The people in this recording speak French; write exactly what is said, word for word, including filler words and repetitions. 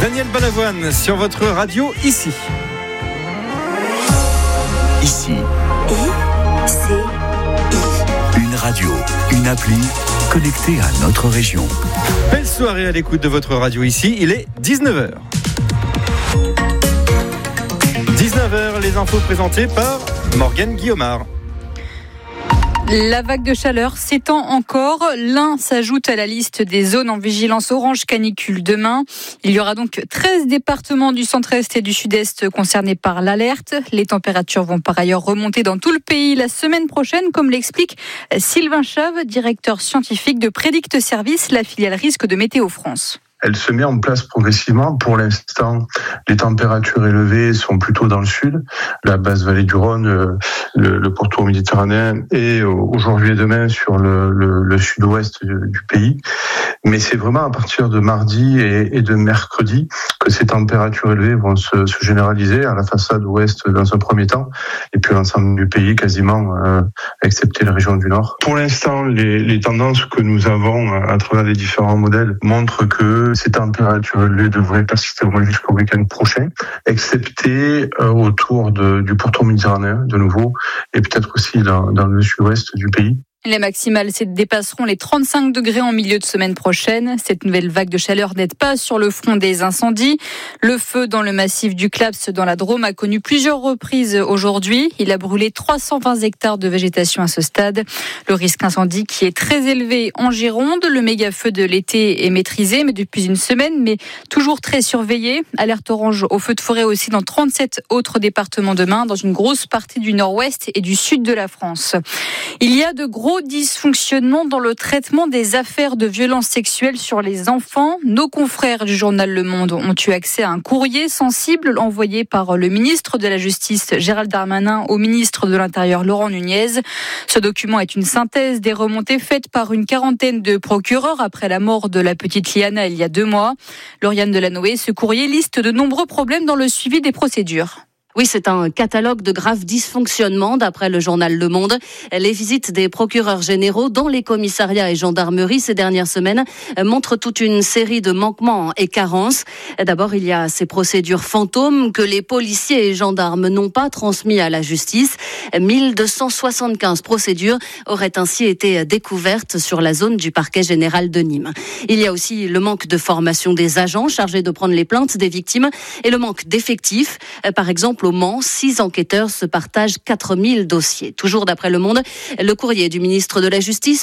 Daniel Balavoine sur votre radio ici. Ici. I, C, I. Une radio, une appli connectée à notre région. Belle soirée à l'écoute de votre radio ici. Il est dix-neuf heures. dix-neuf heures, les infos présentées par Morgane Guillaumard. La vague de chaleur s'étend encore. L'Ain s'ajoute à la liste des zones en vigilance orange canicule demain. Il y aura donc treize départements du centre-est et du sud-est concernés par l'alerte. Les températures vont par ailleurs remonter dans tout le pays la semaine prochaine, comme l'explique Sylvain Chave, directeur scientifique de Prédicte Service, la filiale risque de Météo France. Elle se met en place progressivement. Pour l'instant, les températures élevées sont plutôt dans le sud, la basse vallée du Rhône, le, le pourtour méditerranéen, et aujourd'hui et demain sur le, le, le sud-ouest du, du pays. Mais c'est vraiment à partir de mardi et, et de mercredi que ces températures élevées vont se, se généraliser à la façade ouest dans un premier temps, et puis l'ensemble du pays quasiment, euh, excepté la région du Nord. Pour l'instant, les, les tendances que nous avons à travers les différents modèles montrent que ces températures élevées devraient persister au moins jusqu'au week-end prochain, excepté euh, autour de, du pourtour méditerranéen de nouveau, et peut-être aussi dans, dans le sud-ouest du pays. Les maximales dépasseront les trente-cinq degrés en milieu de semaine prochaine. Cette nouvelle vague de chaleur n'aide pas sur le front des incendies. Le feu dans le massif du Claps dans la Drôme a connu plusieurs reprises aujourd'hui. Il a brûlé trois cent vingt hectares de végétation à ce stade. Le risque incendie qui est très élevé en Gironde. Le méga-feu de l'été est maîtrisé, mais depuis une semaine, mais toujours très surveillé. Alerte orange au feu de forêt aussi dans trente-sept autres départements demain, dans une grosse partie du nord-ouest et du sud de la France. Il y a de gros dysfonctionnement dans le traitement des affaires de violences sexuelles sur les enfants. Nos confrères du journal Le Monde ont eu accès à un courrier sensible envoyé par le ministre de la Justice Gérald Darmanin au ministre de l'Intérieur Laurent Nunez. Ce document est une synthèse des remontées faites par une quarantaine de procureurs après la mort de la petite Liana il y a deux mois. Lauriane Delanoë, ce courrier liste de nombreux problèmes dans le suivi des procédures. Oui, c'est un catalogue de graves dysfonctionnements d'après le journal Le Monde. Les visites des procureurs généraux dans les commissariats et gendarmeries ces dernières semaines montrent toute une série de manquements et carences. D'abord, il y a ces procédures fantômes que les policiers et gendarmes n'ont pas transmis à la justice. mille deux cent soixante-quinze procédures auraient ainsi été découvertes sur la zone du parquet général de Nîmes. Il y a aussi le manque de formation des agents chargés de prendre les plaintes des victimes et le manque d'effectifs. Par exemple, au Mans, six enquêteurs se partagent quatre mille dossiers. Toujours d'après Le Monde, le courrier du ministre de la Justice